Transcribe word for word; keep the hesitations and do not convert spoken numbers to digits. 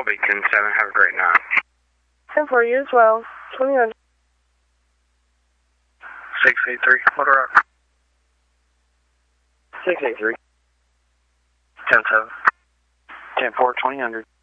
be ten seven. Have a great night. ten four, you as well. twenty hundred. six eight three. What are up? six eight three. ten seven. ten four, twenty hundred.